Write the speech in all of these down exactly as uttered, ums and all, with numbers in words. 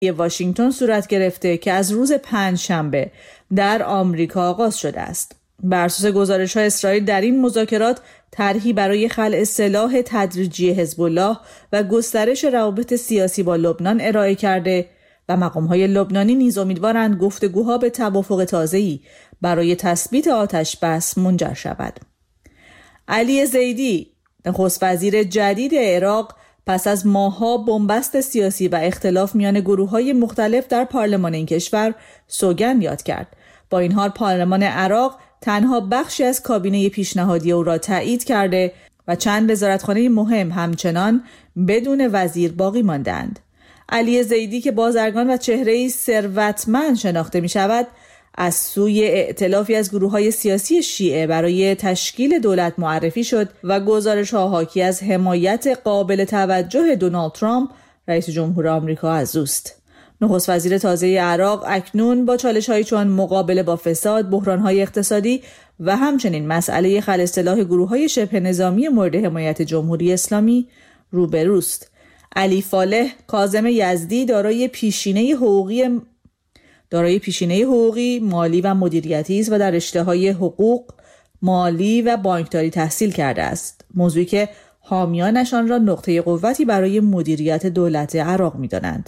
واشنگتن صورت گرفته که از روز پنجشنبه در آمریکا آغاز شده است. بر اساس گزارش‌های اسرائیل در این مذاکرات طرحی برای خلع سلاح تدریجی حزب الله و گسترش روابط سیاسی با لبنان ارائه کرده و مقام‌های لبنانی نیز امیدوارند گفتگوها به توافق تازه‌ای برای تثبیت آتش بس منجر شود. علی زیدی، نخست وزیر جدید عراق، پس از ماه‌ها بنبست سیاسی و اختلاف میان گروه‌های مختلف در پارلمان این کشور سوگند یاد کرد. با این حال پارلمان عراق تنها بخشی از کابینه پیشنهادی او را تایید کرده و چند وزارتخانه مهم همچنان بدون وزیر باقی ماندند. علی زیدی که بازرگان و چهره‌ای ثروتمند شناخته می‌شود، از سوی ائتلافی از گروه‌های سیاسی شیعه برای تشکیل دولت معرفی شد و گزارش‌ها حاکی از حمایت قابل توجه دونالد ترامپ رئیس جمهور آمریکا از اوست. نخست وزیر تازه عراق اکنون با چالش‌هایی چون مقابله با فساد، بحران‌های اقتصادی و همچنین مسئله خلع سلاح گروه‌های شبه نظامی مورد حمایت جمهوری اسلامی روبروست. علی فالح کاظم یزدی دارای پیشینه حقوقی دارای پیشینه حقوقی، مالی و مدیریتی است و در رشته‌های حقوق، مالی و بانکداری تحصیل کرده است. موضوعی که حامیانشان را نقطه قوتی برای مدیریت دولت عراق می‌دانند.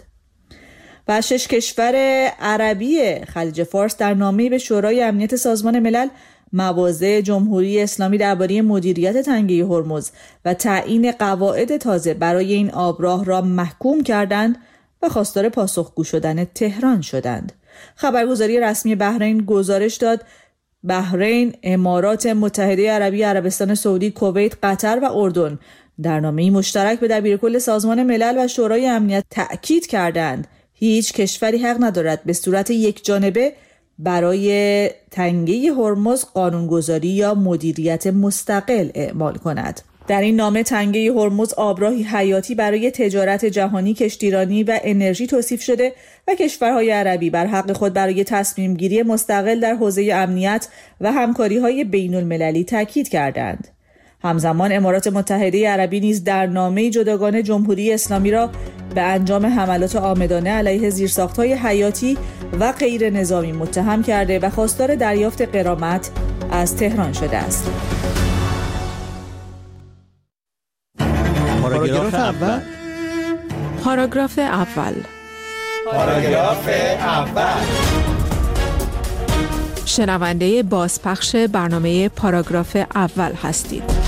و شش کشور عربی خلیج فارس در نامه‌ای به شورای امنیت سازمان ملل مواضع جمهوری اسلامی درباره مدیریت تنگه هرمز و تعیین قواعد تازه برای این آبراه را محکوم کردند و خواستار پاسخگو شدن تهران شدند. خبرگزاری رسمی بحرین گزارش داد بحرین، امارات متحده عربی، عربستان سعودی، کویت، قطر و اردن در نامه‌ای مشترک به دبیرکل سازمان ملل و شورای امنیت تأکید کردند هیچ کشوری حق ندارد به صورت یک جانبه برای تنگه هرمز قانونگذاری یا مدیریت مستقل اعمال کند. در این نامه تنگه هرمز آبراهی حیاتی برای تجارت جهانی، کشتیرانی و انرژی توصیف شده و کشورهای عربی بر حق خود برای تصمیم گیری مستقل در حوزه امنیت و همکاری‌های بین المللی تاکید کردند. همزمان امارات متحده عربی نیز در نامه جداگانه جمهوری اسلامی را به انجام حملات عامدانه علیه زیرساخت‌های حیاتی و غیر نظامی متهم کرده و خواستار دریافت غرامت از تهران شده است. پاراگراف اول. پاراگراف اول. پاراگراف اول. شنونده بازپخش برنامه پاراگراف اول هستید.